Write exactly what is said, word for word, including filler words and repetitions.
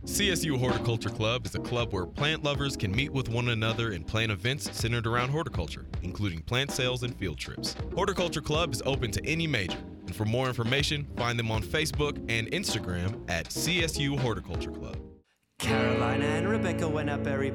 C S U Horticulture Club is a club where plant lovers can meet with one another and plan events centered around horticulture, including plant sales and field trips. Horticulture Club is open to any major, and for more information, find them on Facebook and Instagram at C S U Horticulture Club. Carolina and Rebecca went up berry